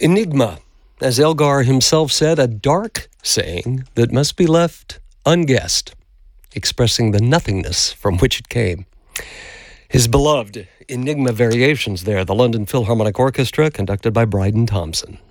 Enigma, as Elgar himself said, a dark saying that must be left unguessed, expressing the nothingness from which it came. His beloved Enigma Variations there, the London Philharmonic Orchestra, conducted by Bryden Thompson.